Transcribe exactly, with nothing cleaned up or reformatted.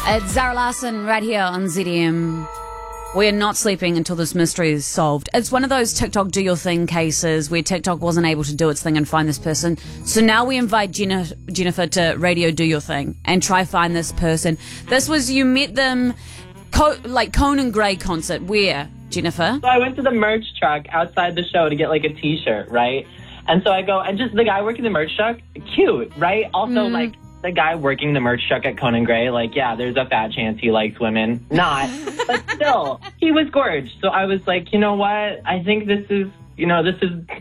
It's Zara Larson right here on Z D M. We are not sleeping until this mystery is solved. It's one of those TikTok do your thing cases where TikTok wasn't able to do its thing and find this person. So now we invite Jenna, Jennifer to radio do your thing and try find this person. This was, you met them, Co- like Conan Gray concert. Where, Jennifer? So I went to the merch truck outside the show to get like a t-shirt, right? And so I go, and just the guy working the merch truck, cute, right? Also, mm. like, the guy working the merch truck at Conan Gray, like, yeah, there's a fat chance he likes women. Not, but still, he was gorgeous. So I was like, you know what? I think this is, you know, this is